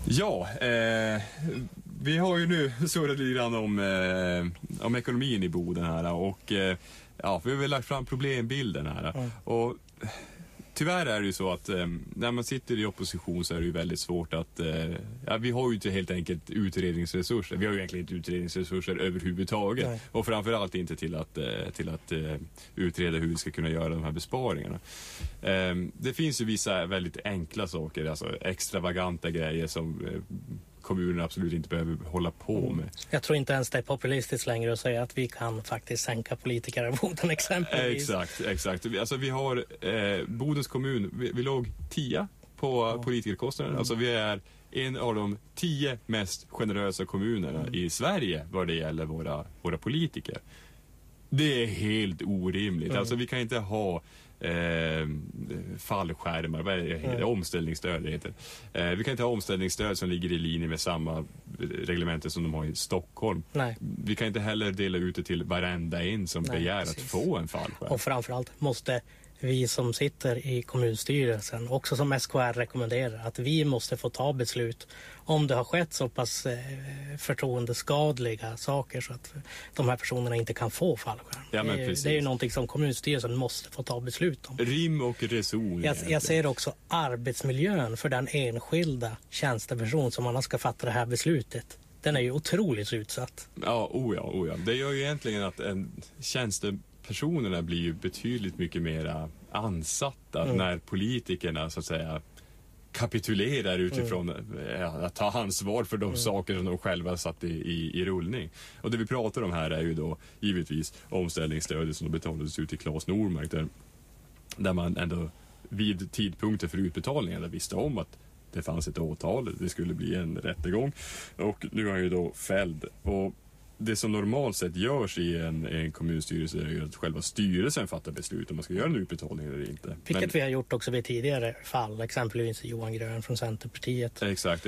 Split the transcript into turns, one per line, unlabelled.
Ja, vi har ju nu surrat lite grann om ekonomin i Boden här och ja, vi har väl lagt fram problembilden här och tyvärr är det ju så att när man sitter i opposition så är det ju väldigt svårt att vi har ju inte helt enkelt utredningsresurser. Vi har ju egentligen inte utredningsresurser överhuvudtaget. Nej. Och framförallt inte till att utreda hur vi ska kunna göra de här besparingarna. Det finns ju vissa väldigt enkla saker, alltså extravaganta grejer som kommunerna absolut inte behöver hålla på med.
Jag tror inte ens det är populistiskt längre att säga att vi kan faktiskt sänka politikerarvoden exempelvis.
Exakt. Alltså vi har Bodens kommun, vi låg 10 på politikerkostnaden. Alltså vi är en av de 10 mest generösa kommunerna i Sverige vad det gäller våra politiker. Det är helt orimligt. Alltså vi kan inte ha fallskärmar, omställningsstöd det heter. Vi kan inte ha omställningsstöd som ligger i linje med samma reglementer som de har i Stockholm.
Nej.
Vi kan inte heller dela ut det till varenda en som begär att få en fallskärm.
Och framförallt måste vi som sitter i kommunstyrelsen, också som SKR rekommenderar, att vi måste få ta beslut om det har skett så pass förtroendeskadliga saker så att de här personerna inte kan få fallskärm.
Ja,
det är ju någonting som kommunstyrelsen måste få ta beslut om.
Rim och reson.
Jag ser också arbetsmiljön för den enskilda tjänsteperson som annars ska fatta det här beslutet. Den är ju otroligt utsatt.
Ja, oh ja. Det gör ju egentligen att tjänstepersonerna blir ju betydligt mycket mer ansatta när politikerna så att säga kapitulerar utifrån att ta ansvar för de saker som de själva satt i rullning. Och det vi pratar om här är ju då givetvis omställningsstödet som betalades ut till Claes Normark där man ändå vid tidpunkten för utbetalningen visste om att det fanns ett åtal, det skulle bli en rättegång och nu är han ju då fälld. Och det som normalt sett görs i en kommunstyrelse är ju att själva styrelsen fattar beslut om man ska göra en utbetalning eller inte.
Vilket vi har gjort också vid tidigare fall, exempelvis Johan Grön från Centerpartiet.
Exakt.